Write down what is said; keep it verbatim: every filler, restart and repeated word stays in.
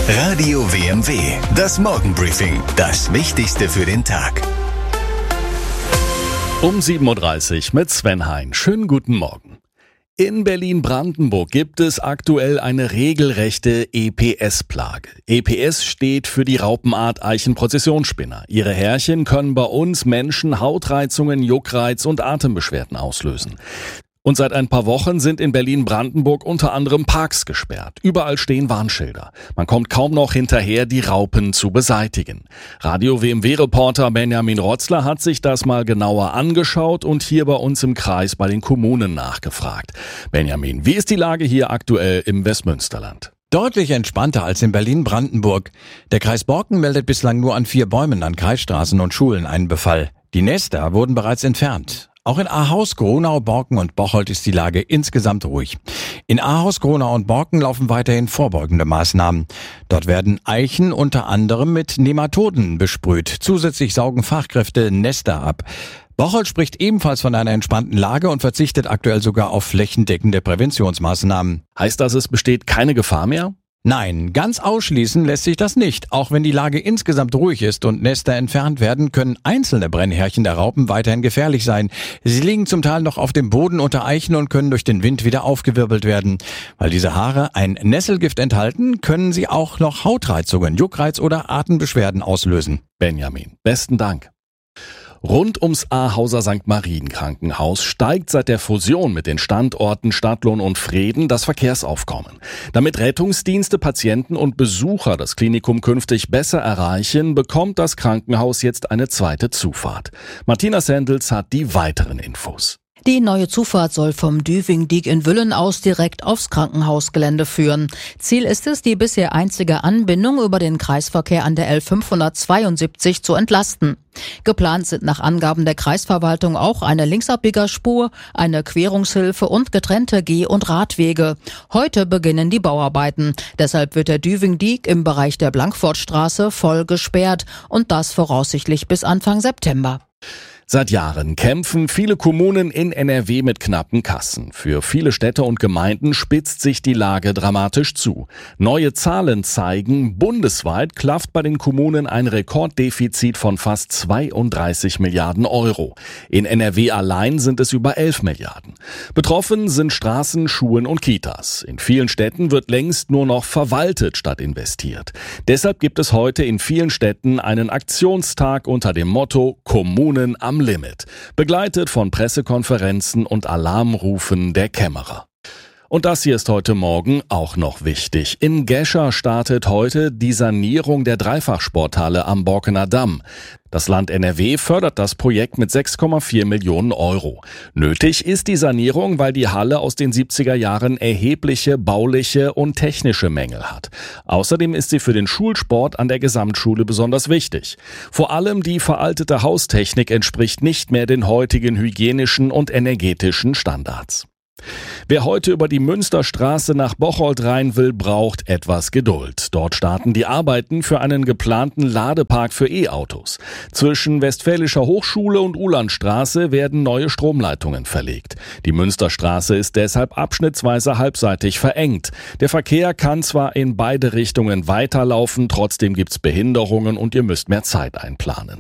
Radio W M W, das Morgenbriefing, das Wichtigste für den Tag. Um sieben Uhr dreißig mit Sven Hein. Schönen guten Morgen. In Berlin-Brandenburg gibt es aktuell eine regelrechte E P S-Plage. E P S steht für die Raupenart Eichenprozessionsspinner. Ihre Härchen können bei uns Menschen Hautreizungen, Juckreiz und Atembeschwerden auslösen. Und seit ein paar Wochen sind in Berlin-Brandenburg unter anderem Parks gesperrt. Überall stehen Warnschilder. Man kommt kaum noch hinterher, die Raupen zu beseitigen. Radio W M W-Reporter Benjamin Rotzler hat sich das mal genauer angeschaut und hier bei uns im Kreis bei den Kommunen nachgefragt. Benjamin, wie ist die Lage hier aktuell im Westmünsterland? Deutlich entspannter als in Berlin-Brandenburg. Der Kreis Borken meldet bislang nur an vier Bäumen an Kreisstraßen und Schulen einen Befall. Die Nester wurden bereits entfernt. Auch in Ahaus, Gronau, Borken und Bocholt ist die Lage insgesamt ruhig. In Ahaus, Gronau und Borken laufen weiterhin vorbeugende Maßnahmen. Dort werden Eichen unter anderem mit Nematoden besprüht. Zusätzlich saugen Fachkräfte Nester ab. Bocholt spricht ebenfalls von einer entspannten Lage und verzichtet aktuell sogar auf flächendeckende Präventionsmaßnahmen. Heißt das, es besteht keine Gefahr mehr? Nein, ganz ausschließen lässt sich das nicht. Auch wenn die Lage insgesamt ruhig ist und Nester entfernt werden, können einzelne Brennhärchen der Raupen weiterhin gefährlich sein. Sie liegen zum Teil noch auf dem Boden unter Eichen und können durch den Wind wieder aufgewirbelt werden. Weil diese Haare ein Nesselgift enthalten, können sie auch noch Hautreizungen, Juckreiz oder Atembeschwerden auslösen. Benjamin, besten Dank. Rund ums Ahauser Sankt Marien Krankenhaus steigt seit der Fusion mit den Standorten Stadtlohn und Vreden das Verkehrsaufkommen. Damit Rettungsdienste, Patienten und Besucher das Klinikum künftig besser erreichen, bekommt das Krankenhaus jetzt eine zweite Zufahrt. Martina Sendels hat die weiteren Infos. Die neue Zufahrt soll vom Düvingdiek in Wüllen aus direkt aufs Krankenhausgelände führen. Ziel ist es, die bisher einzige Anbindung über den Kreisverkehr an der L fünfhundertzweiundsiebzig zu entlasten. Geplant sind nach Angaben der Kreisverwaltung auch eine Linksabbiegerspur, eine Querungshilfe und getrennte Geh- und Radwege. Heute beginnen die Bauarbeiten. Deshalb wird der Düvingdiek im Bereich der Blankfortstraße voll gesperrt und das voraussichtlich bis Anfang September. Seit Jahren kämpfen viele Kommunen in N R W mit knappen Kassen. Für viele Städte und Gemeinden spitzt sich die Lage dramatisch zu. Neue Zahlen zeigen, bundesweit klafft bei den Kommunen ein Rekorddefizit von fast zweiunddreißig Milliarden Euro. In N R W allein sind es über elf Milliarden. Betroffen sind Straßen, Schulen und Kitas. In vielen Städten wird längst nur noch verwaltet statt investiert. Deshalb gibt es heute in vielen Städten einen Aktionstag unter dem Motto Kommunen am Limit, begleitet von Pressekonferenzen und Alarmrufen der Kämmerer. Und das hier ist heute Morgen auch noch wichtig. In Gescher startet heute die Sanierung der Dreifachsporthalle am Borkener Damm. Das Land N R W fördert das Projekt mit sechs Komma vier Millionen Euro. Nötig ist die Sanierung, weil die Halle aus den siebziger Jahren erhebliche bauliche und technische Mängel hat. Außerdem ist sie für den Schulsport an der Gesamtschule besonders wichtig. Vor allem die veraltete Haustechnik entspricht nicht mehr den heutigen hygienischen und energetischen Standards. Wer heute über die Münsterstraße nach Bocholt rein will, braucht etwas Geduld. Dort starten die Arbeiten für einen geplanten Ladepark für E-Autos. Zwischen Westfälischer Hochschule und Uhlandstraße werden neue Stromleitungen verlegt. Die Münsterstraße ist deshalb abschnittsweise halbseitig verengt. Der Verkehr kann zwar in beide Richtungen weiterlaufen, trotzdem gibt's Behinderungen und ihr müsst mehr Zeit einplanen.